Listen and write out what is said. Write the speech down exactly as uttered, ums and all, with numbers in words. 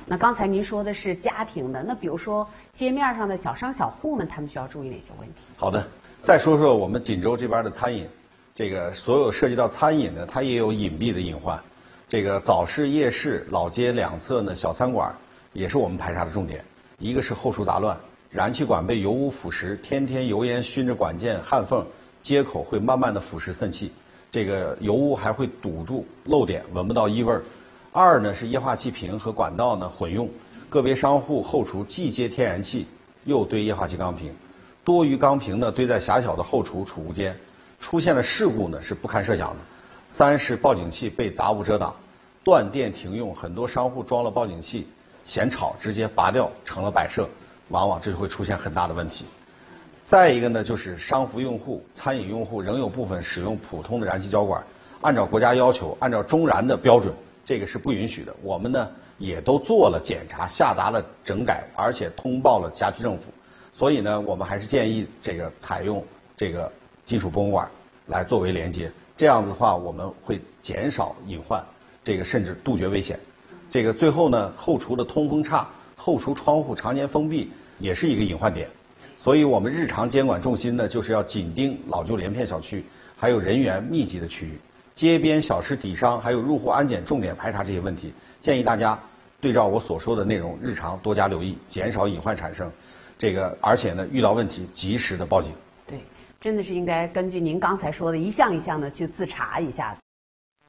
那刚才您说的是家庭的，那比如说街面上的小商小户们，他们需要注意哪些问题？ 好的，再说说我们锦州这边的餐饮，这个所有涉及到餐饮的，它也有隐蔽的隐患。这个早市、夜市、老街两侧呢，小餐馆也是我们排查的重点。一个是后厨杂乱，燃气管被油污腐蚀，天天油烟熏着管件、焊缝，接口会慢慢的腐蚀渗气，这个油污还会堵住漏点，闻不到异味儿。二呢是液化气瓶和管道呢混用，个别商户后厨既接天然气，又堆液化气钢瓶，多余钢瓶呢堆在狭小的后厨储物间，出现了事故呢是不堪设想的。三是报警器被杂物遮挡，断电停用，很多商户装了报警器，嫌吵直接拔掉成了摆设，往往这就会出现很大的问题。再一个呢，就是商服用户、餐饮用户仍有部分使用普通的燃气胶管，按照国家要求，按照中燃的标准，这个是不允许的。我们呢也都做了检查，下达了整改，而且通报了辖区政府。所以呢，我们还是建议这个采用这个金属泵管来作为连接，这样子的话，我们会减少隐患，这个甚至杜绝危险。这个最后呢，后厨的通风差，后厨窗户常年封闭也是一个隐患点。所以我们日常监管重心呢，就是要紧盯老旧连片小区，还有人员密集的区域，街边小吃底商，还有入户安检重点排查这些问题。建议大家对照我所说的内容，日常多加留意，减少隐患产生。这个而且呢，遇到问题及时的报警。 对，真的是应该根据您刚才说的一项一项的去自查一下子。